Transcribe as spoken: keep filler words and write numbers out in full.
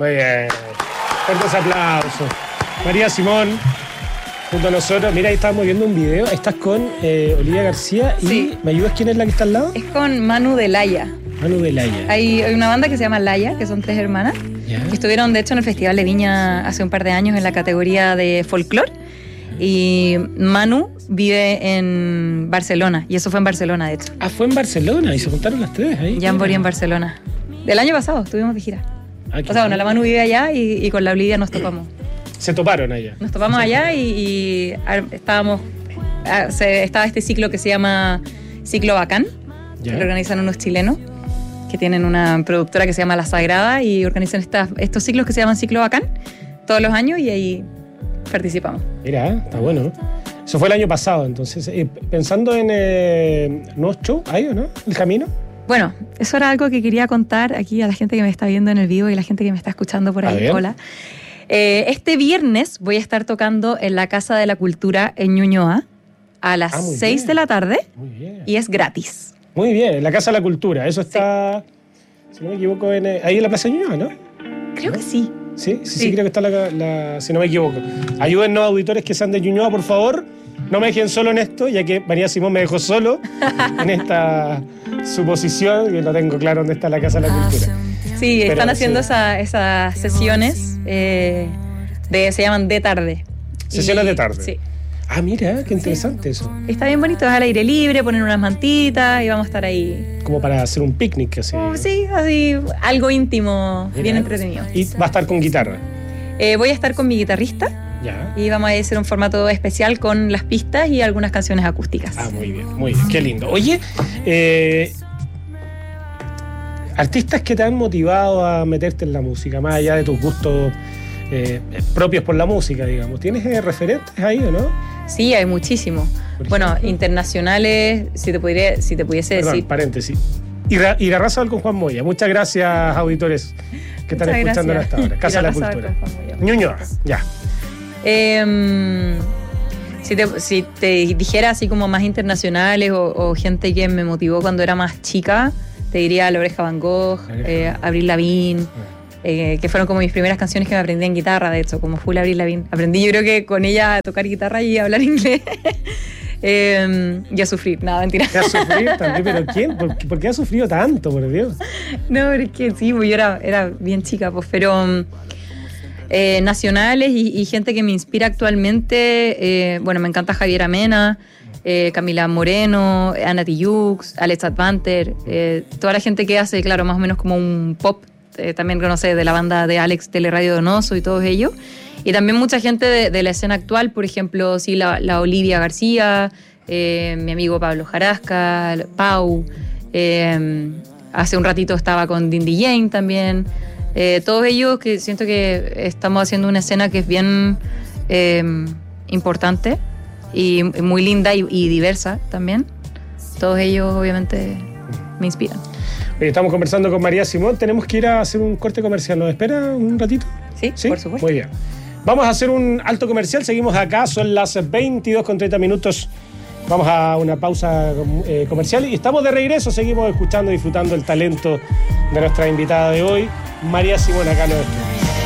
Muy bien. Fuertes aplausos. María Simón, junto a nosotros. Mira, ahí estábamos viendo un video. Estás con eh, Olivia García y Sí. ¿me ayudas quién es la que está al lado? Es con Manu de Laya. Manu de Laya. Hay, hay una banda que se llama Laya, que son tres hermanas, ¿Ya? que estuvieron de hecho en el Festival de Viña hace un par de años en la categoría de folclore. Y Manu vive en Barcelona, y eso fue en Barcelona, de hecho. Ah, fue en Barcelona y se juntaron las tres ahí. Jamboree en Barcelona. Del año pasado estuvimos de gira. Ah, O sea, bueno, la Manu vive allá y, y con la Olivia nos topamos. Se toparon allá. Nos topamos allá y, y ar- estábamos... ah, se- estaba este ciclo que se llama Ciclo Bacán, Ya. que lo organizan unos chilenos que tienen una productora que se llama La Sagrada y organizan estas, estos ciclos que se llaman Ciclo Bacán todos los años y ahí participamos. Mira, está bueno. Eso fue el año pasado, entonces. Eh, pensando en eh, nuevos shows, ¿hay o no? ¿El camino? Bueno, eso era algo que quería contar aquí a la gente que me está viendo en el vivo y la gente que me está escuchando por A ahí. ver. Hola. Eh, este viernes voy a estar tocando en la Casa de la Cultura en Ñuñoa a las Ah, muy seis bien. de la tarde Muy bien. y es gratis. Muy bien, en la Casa de la Cultura. Eso está, si no me equivoco, en, eh, ahí en la Plaza Ñuñoa, ¿no? Creo que sí. Sí, sí, sí, Sí. creo que está la, la- si no me equivoco. Ayúdennos, auditores que sean de Ñuñoa, por favor. No me dejen solo en esto, ya que María Simón me dejó solo en esta suposición, que no tengo claro dónde está la Casa de la Cultura. Sí, Pero están haciendo sí. esa- esas sesiones eh, de, se llaman de tarde. Sesiones Y- de tarde. Sí. Ah, mira, qué interesante eso. Está bien bonito, es al aire libre, ponen unas mantitas y vamos a estar ahí. Como para hacer un picnic, así. Oh, sí, así, algo íntimo, Mira. bien entretenido. Y va a estar con guitarra. Eh, voy a estar con mi guitarrista Ya. y vamos a hacer un formato especial con las pistas y algunas canciones acústicas. Ah, muy bien, muy bien, qué lindo. Oye, eh, artistas que te han motivado a meterte en la música, más allá de tus gustos eh, propios por la música, digamos. ¿Tienes eh, referentes ahí o no? Sí, hay muchísimos. Por Bueno, ejemplo. internacionales, si te, pudiera, si te pudiese Perdón, decir. paréntesis. Ira- Irarrázaval con Juan Moya. Muchas gracias, auditores que están Muchas escuchando gracias. hasta ahora. Casa de la Irarrázaval Cultura. con Juan Moya. Ñuñoa, ya. Eh, si, te, si te dijera así como más internacionales o, o gente que me motivó cuando era más chica, te diría La Oreja Van Gogh, eh, Avril Lavigne, eh, que fueron como mis primeras canciones que me aprendí en guitarra, de hecho, como full Avril Lavigne. Aprendí yo creo que con ella a tocar guitarra y a hablar inglés. eh, y a sufrir, nada, mentira. ¿Te has sufrido también? ¿Pero quién? ¿Por, qué- por qué has sufrido tanto, por Dios? No, pero es que sí, pues yo era, era bien chica, pues, pero mm, eh, nacionales y, y gente que me inspira actualmente, eh, bueno, me encanta Javier Amena, eh, Camila Moreno, Ana Tijoux, Alex Advanter, eh, toda la gente que hace, claro, más o menos como un pop, eh, también conoce de la banda de Alex Teleradio Donoso y todos ellos. Y también mucha gente de, de la escena actual, por ejemplo, sí, la, la Olivia García, eh, mi amigo Pablo Jarasca, Pau, eh, hace un ratito estaba con Dindy Jane también. Eh, todos ellos que siento que estamos haciendo una escena que es bien eh, importante y muy linda y, y diversa también. Todos ellos obviamente me inspiran. Oye, estamos conversando con María Simón. Tenemos que ir a hacer un corte comercial. ¿Nos espera un ratito? Sí, Sí, por supuesto. Muy bien. Vamos a hacer un alto comercial. Seguimos acá. Son las veintidós con treinta minutos. Vamos a una pausa eh, comercial y estamos de regreso. Seguimos escuchando y disfrutando el talento de nuestra invitada de hoy, María Simón, acá en los estudios.